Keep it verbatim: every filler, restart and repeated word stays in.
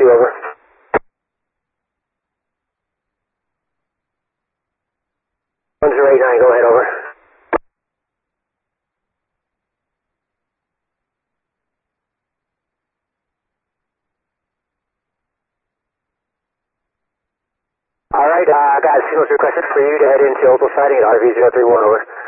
two, over. one zero eight nine, go ahead, over. All right, uh, I got signals requested for you to head into Opal Siding at R V zero three one, over.